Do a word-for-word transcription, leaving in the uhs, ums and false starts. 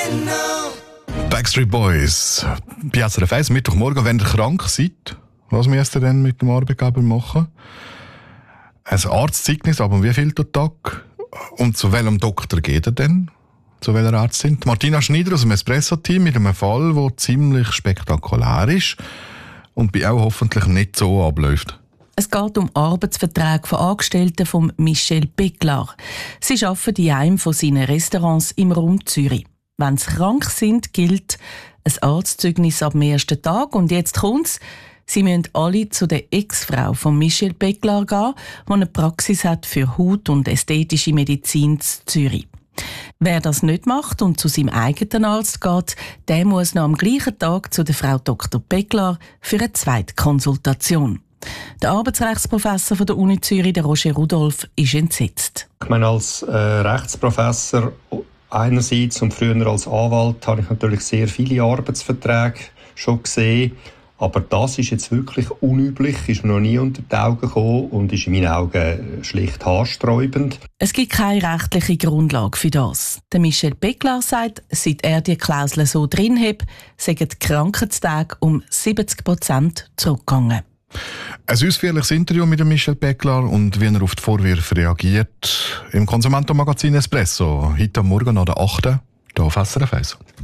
Backstreet Boys, bei S R F eins, Mittwochmorgen, wenn ihr krank seid, was müsst ihr denn mit dem Arbeitgeber machen? Ein Arztzeugnis, aber wie viel der Tag? Und zu welchem Doktor geht ihr denn? Zu welcher Ärztin? Martina Schneider aus dem Espresso-Team mit einem Fall, der ziemlich spektakulär ist und bei auch hoffentlich nicht so abläuft. Es geht um Arbeitsverträge von Angestellten von Michel Peglar. Sie arbeiten in einem von seinen Restaurants im Raum Zürich. Wenn sie krank sind, gilt ein Arztzeugnis ab dem ersten Tag. Und jetzt kommt's. Sie müssen alle zu der Ex-Frau von Michel Peglar gehen, die eine Praxis hat für Haut- und ästhetische Medizin in Zürich. Wer das nicht macht und zu seinem eigenen Arzt geht, der muss noch am gleichen Tag zu der Frau Doktor Peglar für eine zweite Konsultation. Der Arbeitsrechtsprofessor von der Uni Zürich, der Roger Rudolph, ist entsetzt. Ich meine, als äh, Rechtsprofessor einerseits und früher als Anwalt habe ich natürlich sehr viele Arbeitsverträge schon gesehen. Aber das ist jetzt wirklich unüblich, ist mir noch nie unter die Augen gekommen und ist in meinen Augen schlicht haarsträubend. Es gibt keine rechtliche Grundlage für das. Der Michel Peglar sagt, seit er die Klausel so drin hat, seien die Krankheitstage um siebzig Prozent zurückgegangen. Ein ausführliches Interview mit dem Michel Peglar und wie er auf die Vorwürfe reagiert im Konsumentenmagazin Espresso. Heute am Morgen an der achten hier auf S R F eins.